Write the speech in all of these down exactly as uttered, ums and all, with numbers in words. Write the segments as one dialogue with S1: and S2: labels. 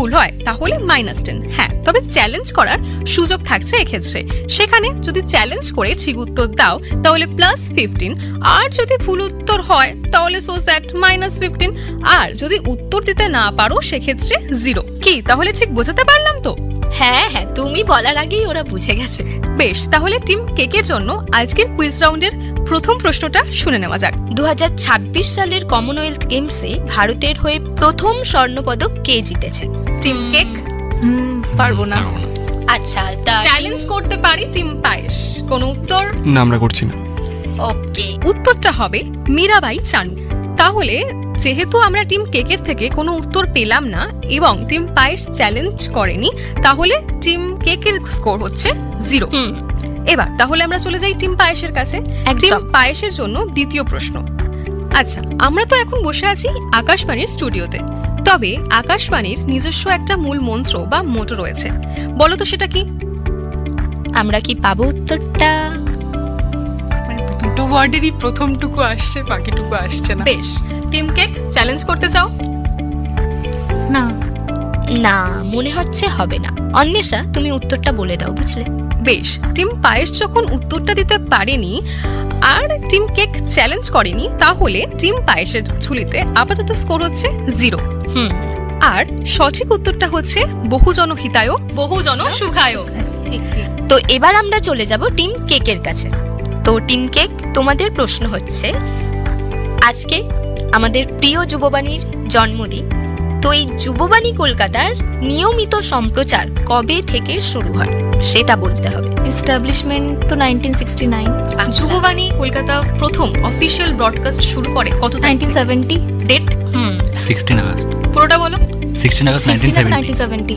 S1: ভুল হয় তাহলে মাইনাস টেন। হ্যাঁ, তবে চ্যালেঞ্জ করার সুযোগ থাকছে এক্ষেত্রে। সেখানে যদি চ্যালেঞ্জ করে ঠিক উত্তর দাও তাহলে প্লাস ফিফটিন, আর যদি ভুল উত্তর হয় তাহলে সো স্যাট মাইনাস ফিফটিন, আর যদি উত্তর দিতে না পারো সেক্ষেত্রে জিরো। কি তাহলে ঠিক বোঝাতে পারলাম তো?
S2: হ্যাঁ হ্যাঁ, তুমি বলার আগেই ওরা বুঝে গেছে।
S1: বেশ, তাহলে টিম কেকের জন্য আজকের কুইজ রাউন্ডের প্রথম প্রশ্নটা শুনে নেওয়া যাক।
S2: দু হাজার ছাব্বিশ সালের কমনওয়েলথ গেমসে ভারতের হয়ে প্রথম স্বর্ণপদক কে জিতেছে?
S1: Team cake?
S3: হুম পারবো না।
S2: আচ্ছা,
S1: চ্যালেঞ্জ করতে পারি টিম পায়েস। কোন উত্তর?
S4: না, আমরা করছি না।
S2: ওকে,
S1: উত্তরটা হবে মীরাবাই চানু। তাহলে যেহেতু আমরা টিম কেকের থেকে কোনো উত্তর পেলাম না এবং টিম পায়েস চ্যালেঞ্জ করেনি, তাহলে টিম কেকের স্কোর হচ্ছে জিরো। এবার তাহলে আমরা চলে যাই টিম পায়েসের কাছে। টিম পায়েসের জন্য দ্বিতীয় প্রশ্ন। আচ্ছা, আমরা তো এখন বসে আছি আকাশবাণীর স্টুডিওতে, তবে আকাশবাণীর নিজস্ব একটা মূল মন্ত্র বা মোটো রয়েছে, বলো তো সেটা কি?
S2: আমরা কি পাবো উত্তরটা?
S3: দুটো ওয়ার্ডেরই প্রথমটুকু আসছে, বাকিটুকু আসছে না।
S1: বেশ, টিম কেক চ্যালেঞ্জ করতে চাও?
S3: না
S2: না, মনে হচ্ছে হবে না। অন্বেষা, তুমি উত্তরটা বলে দাও, বুঝলে?
S1: বেশ, টিম পায়েস যখন উত্তরটা দিতে পারেনি আর টিম কেক চ্যালেঞ্জ করেনি, তাহলে টিম পায়েসের ঝুলিতে আপাতত স্কোর হচ্ছে জিরো।
S2: হুম
S1: আর সঠিক উত্তরটা হচ্ছে বহুজন হিতায় বহুজন সুখায়।
S3: ঠিক ঠিক।
S2: তো এবার আমরা চলে যাব টিম কেকের কাছে। তো টিম কেক, তোমাদের প্রশ্ন হচ্ছে, আজকে আমাদের প্রিয় যুববাণীর জন্মদিন। তো এই যুববাণী কলকাতার নিয়মিত সম্প্রচার কবে থেকে শুরু হয় সেটা বলতে হবে।
S3: এস্টাবলিশমেন্ট তো নাইনটিন সিক্সটি নাইন।
S1: যুববাণী কলকাতা প্রথম অফিশিয়াল ব্রডকাস্ট শুরু করে কত?
S3: Nineteen seventy.
S1: ডেট?
S2: হুম
S5: সিক্সটিন আগস্ট।
S1: পুরোটা বলো।
S5: Sixteen August nineteen seventy.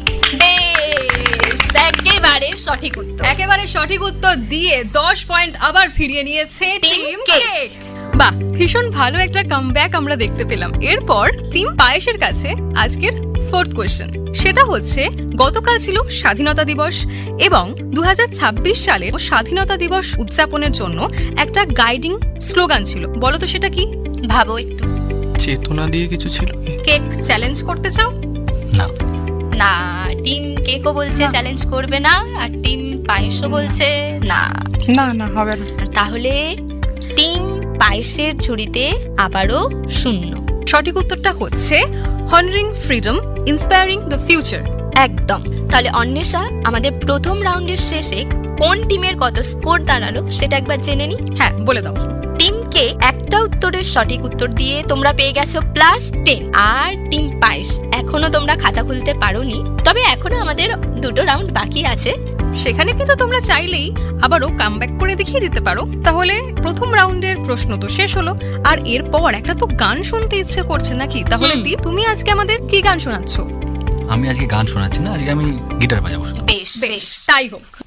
S2: বেশ, একেবারে সঠিক উত্তর।
S1: একেবারে সঠিক উত্তর দিয়ে দশ পয়েন্ট আবার ফিরিয়ে নিয়েছে টিম কেক। বাহ, ভীষণ ভালো একটা কামব্যাক আমরা দেখতে পেলাম। এরপর টিম পায়েসের কাছে আজকের ফোর্থ কোয়েশ্চেন। সেটা হচ্ছে, গতকাল ছিল স্বাধীনতা দিবস এবং দু হাজার ছাব্বিশ সালের স্বাধীনতা দিবস উদযাপনের জন্য একটা গাইডিং স্লোগান ছিল, বলো তো সেটা কি?
S2: ভাবো একটু।
S4: চেতনা দিয়ে কিছু ছিল কি?
S1: কেক চ্যালেঞ্জ করতে চাও?
S5: না
S2: না, টিম কেকও বলছে চ্যালেঞ্জ করবে না, আর টিম পায়েসও বলছে না।
S3: না না, হবে না।
S2: তাহলে টিম পায়েসের ঝুড়িতে আবারও শূন্য।
S1: সঠিক উত্তরটা হচ্ছে হনারিং ফ্রিডম, ইন্সপায়ারিং দ্য ফিউচার।
S2: একদম। তাহলে অন্বেষা, আমাদের প্রথম রাউন্ডের শেষে কোন টিমের কত স্কোর দাঁড়ালো সেটা একবার জেনে নি।
S1: হ্যাঁ, বলে দাও।
S2: টিমকে একটা উত্তরের সঠিক উত্তর দিয়ে তোমরা পেয়ে গেছো প্লাস টেন, আর টিম পায়েস এখনো তোমরা খাতা খুলতে পারোনি, তবে এখনো আমাদের দুটো রাউন্ড বাকি আছে।
S1: সেখানে কিন্তু তোমরা চাইলেই আবারও কামব্যাক করে দেখিয়ে দিতে পারো। তাহলে প্রথম রাউন্ডের প্রশ্ন তো শেষ হলো, আর এরপর একটা তো গান শুনতে ইচ্ছে করছে নাকি? তাহলে দীপ, তুমি আজকে আমাদের কি গান শোনাচ্ছ?
S5: আমি আজকে গান শোনাচ্ছি না, আজকে আমি গিটার বাজাবো।
S2: বেশ
S1: বেশ, তাই হোক।